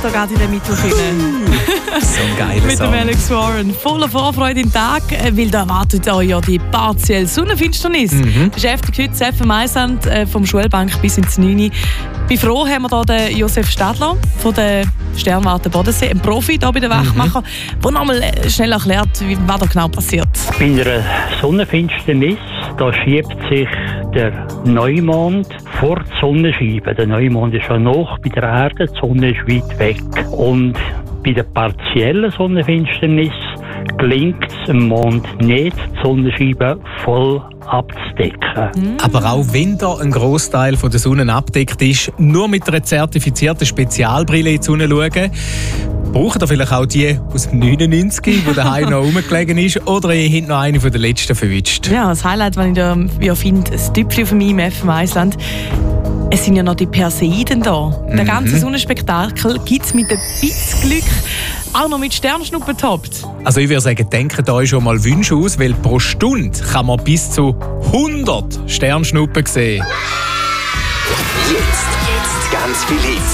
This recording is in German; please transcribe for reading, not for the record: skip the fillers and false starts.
da geht in den Mittwoch rein. So ein geiler Mit dem Alex Warren. Voller Vorfreude im Tag, weil da erwartet euch ja die partielle Sonnenfinsternis. Beschäftigt heute das FM Mailand vom Schulbank bis ins 9. Bei froh haben wir hier den Josef Stadler von der Sternwarte Bodensee, ein Profi hier bei den Wachmacher, der nochmal schnell erklärt, was da genau passiert. Bei einer Sonnenfinsternis da schiebt sich der Neumond vor die Sonnenscheibe. Der Neumond ist ja noch bei der Erde, die Sonne ist weit weg. Und bei der partiellen Sonnenfinsternis gelingt es dem Mond nicht, die Sonnenscheibe voll abzudecken. Aber auch wenn da ein Grossteil der Sonne abdeckt ist, nur mit einer zertifizierten Spezialbrille in die Sonne schauen, braucht ihr vielleicht auch die aus dem 99, die daheim noch rumgelegen ist, oder ihr habt noch eine von der letzten verwünscht. Ja, das Highlight, was ich da finde, das Tüpfchen von mir im FM Mailand, es sind ja noch die Perseiden da. Der ganze Sonnenspektakel gibt es mit ein bisschen Glück auch noch mit Sternschnuppen getoppt. Also ich würde sagen, denkt euch schon mal Wünsche aus, weil pro Stunde kann man bis zu 100 Sternschnuppen sehen. Jetzt ganz viel Hits.